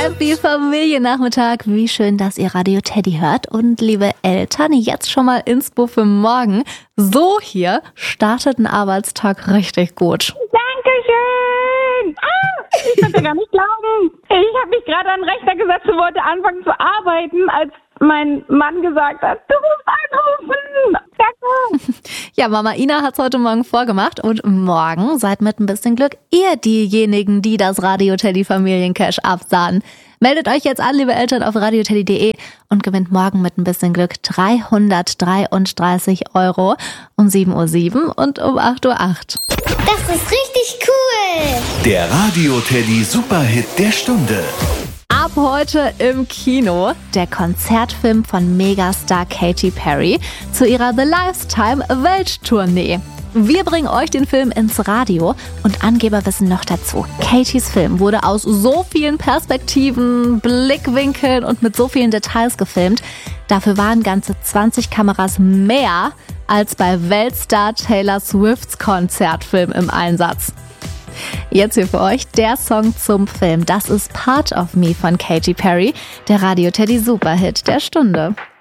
Happy Familiennachmittag. Wie schön, dass ihr Radio Teddy hört. Und liebe Eltern, jetzt schon mal Inspo für morgen. So hier startet ein Arbeitstag richtig gut. Dankeschön! Ich konnte gar nicht glauben. Ich habe mich gerade an den Rechner gesetzt und wollte anfangen zu arbeiten, als mein Mann gesagt hat, du musst anrufen. Danke. Ja, Mama Ina hat's heute Morgen vorgemacht und morgen seid mit ein bisschen Glück ihr diejenigen, die das Radio Teddy Familiencash absahnen. Meldet euch jetzt an, liebe Eltern, auf radioteddy.de und gewinnt morgen mit ein bisschen Glück 333 € um 7.07 Uhr und um 8.08 Uhr. Das ist richtig cool. Der Radio Teddy Superhit der Stunde. Ab heute im Kino der Konzertfilm von Megastar Katy Perry zu ihrer The Lifetime Welttournee. Wir bringen euch den Film ins Radio und Angeberwissen noch dazu. Katys Film wurde aus so vielen Perspektiven, Blickwinkeln und mit so vielen Details gefilmt. Dafür waren ganze 20 Kameras mehr als bei Weltstar Taylor Swifts Konzertfilm im Einsatz. Jetzt hier für euch der Song zum Film. Das ist Part of Me von Katy Perry, der Radio Teddy Superhit der Stunde.